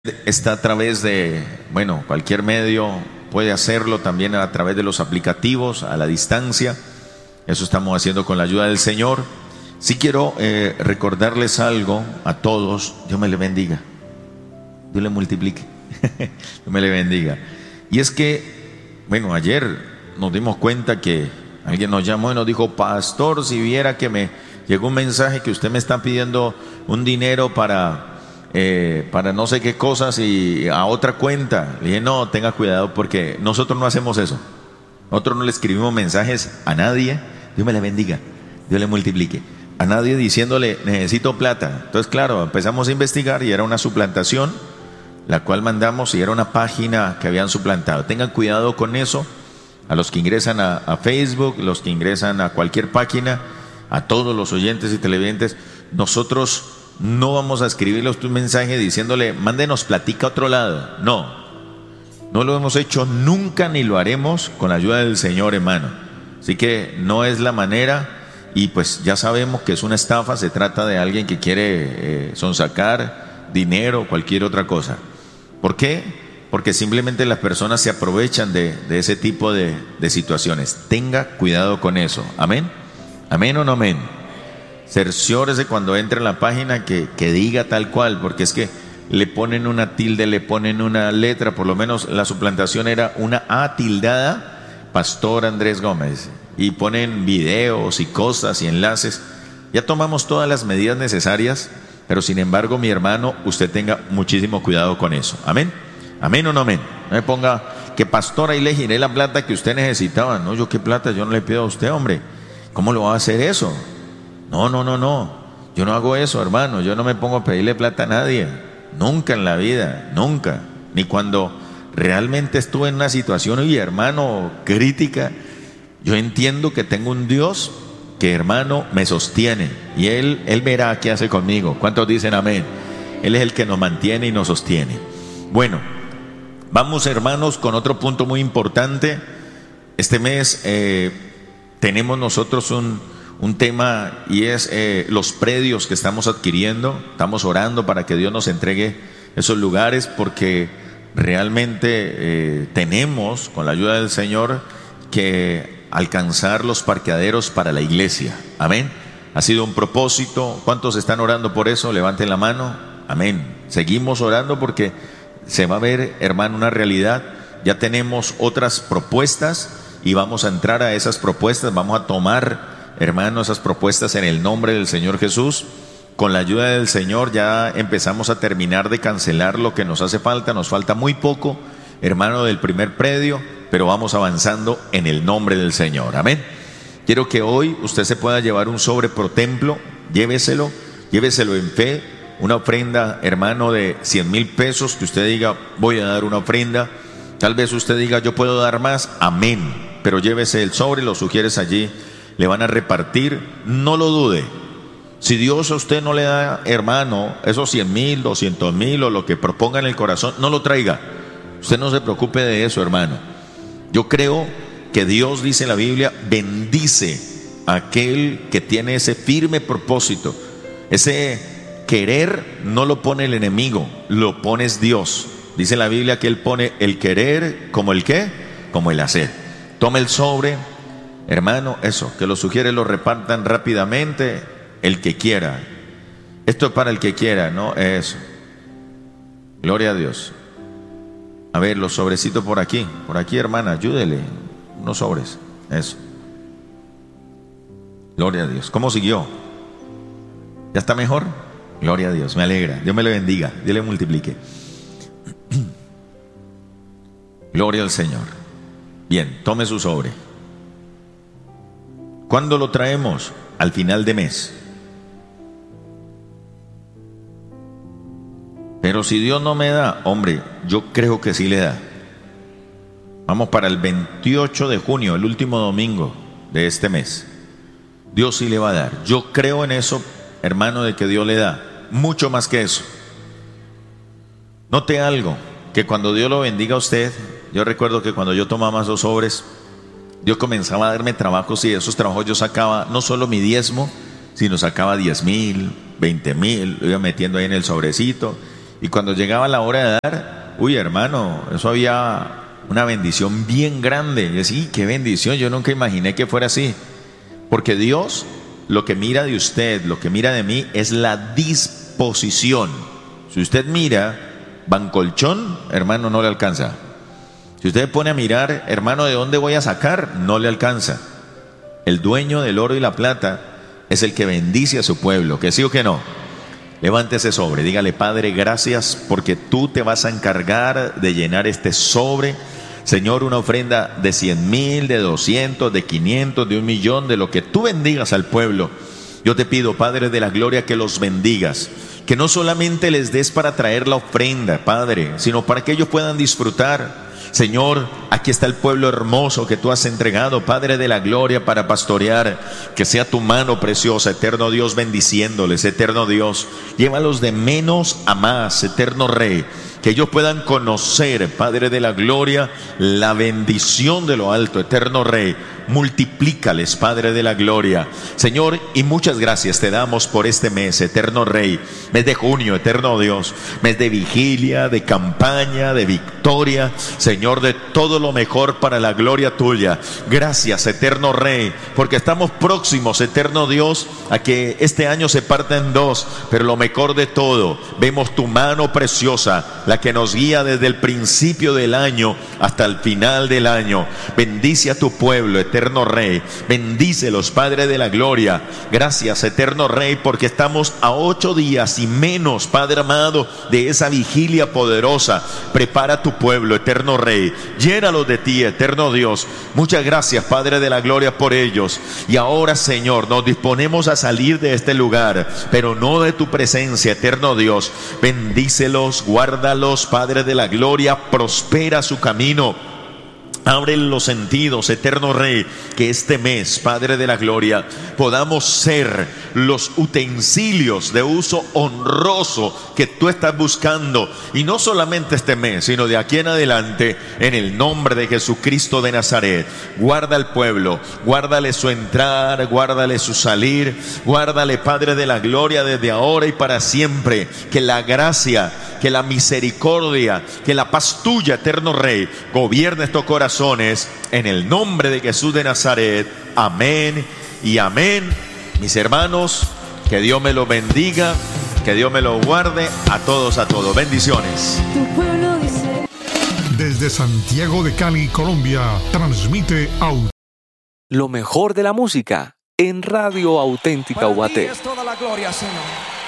Está a través de, cualquier medio, puede hacerlo también a través de los aplicativos, a la distancia. Eso estamos haciendo con la ayuda del Señor. Sí quiero recordarles algo a todos. Dios me le bendiga, Dios le multiplique, Dios me le bendiga. Y es que, ayer nos dimos cuenta que alguien nos llamó y nos dijo: pastor, si viera que me llegó un mensaje que usted me está pidiendo un dinero para no sé qué cosas y a otra cuenta. Le dije: no, tenga cuidado, porque nosotros no hacemos eso. Nosotros no le escribimos mensajes a nadie, Dios me le bendiga, Dios le multiplique, a nadie diciéndole necesito plata. Entonces, claro, empezamos a investigar y era una suplantación la cual mandamos, y era una página que habían suplantado. Tengan cuidado con eso. A los que ingresan a Facebook, los que ingresan a cualquier página, a todos los oyentes y televidentes, nosotros no vamos a escribirle un mensaje diciéndole mándenos platica a otro lado. No lo hemos hecho nunca ni lo haremos con la ayuda del Señor, hermano. Así que no es la manera, y pues ya sabemos que es una estafa. Se trata de alguien que quiere sonsacar dinero o cualquier otra cosa. ¿Por qué? Porque simplemente las personas se aprovechan de ese tipo de situaciones. Tenga cuidado con eso. Amén. Amén o no amén. Cerciórese cuando entre en la página que diga tal cual, porque es que le ponen una tilde, le ponen una letra. Por lo menos la suplantación era una A tildada, Pastor Andrés Gómez, y ponen videos y cosas y enlaces. Ya tomamos todas las medidas necesarias, pero sin embargo, mi hermano, usted tenga muchísimo cuidado con eso. Amén. Amén o no amén. No me ponga que pastor, ahí le giré la plata que usted necesitaba. No, yo qué plata, yo no le pido a usted, hombre. ¿Cómo lo va a hacer eso? No. Yo no hago eso, hermano. Yo no me pongo a pedirle plata a nadie. Nunca en la vida, nunca. Ni cuando realmente estuve en una situación, hermano, crítica. Yo entiendo que tengo un Dios que, hermano, me sostiene. Y Él verá qué hace conmigo. ¿Cuántos dicen amén? Él es el que nos mantiene y nos sostiene. Bueno, vamos, hermanos, con otro punto muy importante. Este mes tenemos nosotros un tema, y es los predios que estamos adquiriendo. Estamos orando para que Dios nos entregue esos lugares, porque realmente tenemos, con la ayuda del Señor, que alcanzar los parqueaderos para la iglesia. Amén. Ha sido un propósito. ¿Cuántos están orando por eso? Levanten la mano. Amén. Seguimos orando porque se va a ver, hermano, una realidad. Ya tenemos otras propuestas y vamos a entrar a esas propuestas. Vamos a tomar, hermano, esas propuestas en el nombre del Señor Jesús. Con la ayuda del Señor ya empezamos a terminar de cancelar lo que nos hace falta. Nos falta muy poco, hermano, del primer predio, pero vamos avanzando en el nombre del Señor. Amén. Quiero que hoy usted se pueda llevar un sobre pro templo. Lléveselo en fe. Una ofrenda, hermano, de 100,000 pesos, que usted diga voy a dar una ofrenda. Tal vez usted diga yo puedo dar más. Amén. Pero llévese el sobre, lo sugieres allí, le van a repartir. No lo dude. Si Dios a usted no le da, hermano, esos 100,000, 200,000 o lo que proponga en el corazón, no lo traiga. Usted no se preocupe de eso, hermano. Yo creo que Dios, dice en la Biblia, bendice a aquel que tiene ese firme propósito. Ese querer no lo pone el enemigo, lo pones Dios. Dice la Biblia que Él pone el querer como el ¿qué? Como el hacer. Tome el sobre, hermano, eso, que lo sugiere, lo repartan rápidamente, el que quiera. Esto es para el que quiera, ¿no? Eso. Gloria a Dios. A ver, los sobrecitos por aquí, hermana, ayúdele. Unos sobres, eso. Gloria a Dios. ¿Cómo siguió? ¿Ya está mejor? Gloria a Dios, me alegra. Dios me le bendiga, Dios le multiplique. Gloria al Señor. Bien, tome su sobre. ¿Cuándo lo traemos? Al final de mes. Pero si Dios no me da, hombre, yo creo que sí le da. Vamos para el 28 de junio, el último domingo de este mes. Dios sí le va a dar. Yo creo en eso, hermano, de que Dios le da. Mucho más que eso. Note algo, que cuando Dios lo bendiga a usted, yo recuerdo que cuando yo tomaba esos sobres, Dios comenzaba a darme trabajos, y de esos trabajos yo sacaba no solo mi diezmo, sino sacaba 10,000, 20,000, lo iba metiendo ahí en el sobrecito. Y cuando llegaba la hora de dar, uy, hermano, eso había una bendición bien grande. Y decía, qué bendición, yo nunca imaginé que fuera así. Porque Dios, lo que mira de usted, lo que mira de mí, es la disposición. Si usted mira bancolchón, hermano, no le alcanza. Si usted pone a mirar, hermano, ¿de dónde voy a sacar? No le alcanza. El dueño del oro y la plata es el que bendice a su pueblo, ¿que sí o que no? Levántese sobre, dígale: Padre, gracias porque tú te vas a encargar de llenar este sobre. Señor, una ofrenda de 100,000, de 200, de 500, de 1,000,000, de lo que tú bendigas al pueblo. Yo te pido, Padre de la gloria, que los bendigas, que no solamente les des para traer la ofrenda, Padre, sino para que ellos puedan disfrutar. Señor, aquí está el pueblo hermoso que tú has entregado, Padre de la gloria, para pastorear. Que sea tu mano preciosa, eterno Dios, bendiciéndoles, eterno Dios. Llévalos de menos a más, eterno Rey. Que ellos puedan conocer, Padre de la gloria, la bendición de lo alto, eterno Rey. Multiplícales, Padre de la gloria. Señor, y muchas gracias te damos por este mes, eterno Rey. Mes de junio, eterno Dios. Mes de vigilia, de campaña, de victoria. Señor, de todo lo mejor para la gloria tuya. Gracias, eterno Rey, porque estamos próximos, eterno Dios, a que este año se parta en dos. Pero lo mejor de todo, vemos tu mano preciosa, la que nos guía desde el principio del año hasta el final del año. Bendice a tu pueblo, eterno Rey. Bendícelos, Padre de la gloria. Gracias, eterno Rey, porque estamos a 8 días y menos, Padre amado, de esa vigilia poderosa. Prepara tu pueblo, eterno Rey. Llénalos de ti, eterno Dios. Muchas gracias, Padre de la gloria, por ellos. Y ahora, Señor, nos disponemos a salir de este lugar, pero no de tu presencia, eterno Dios. Bendícelos, guárdalos, Padre de la gloria. Prospera su camino. Abre los sentidos, eterno Rey, que este mes, Padre de la gloria, podamos ser los utensilios de uso honroso que tú estás buscando. Y no solamente este mes, sino de aquí en adelante, en el nombre de Jesucristo de Nazaret. Guarda al pueblo, guárdale su entrar, guárdale su salir, guárdale, Padre de la gloria, desde ahora y para siempre. Que la gracia, que la misericordia, que la paz tuya, eterno Rey, gobierne estos corazones, en el nombre de Jesús de Nazaret. Amén y amén. Mis hermanos, que Dios me los bendiga, que Dios me los guarde a todos, a todos. Bendiciones. Desde Santiago de Cali, Colombia, transmite lo mejor de la música en Radio Auténtica Guate. Es toda la gloria, Señor.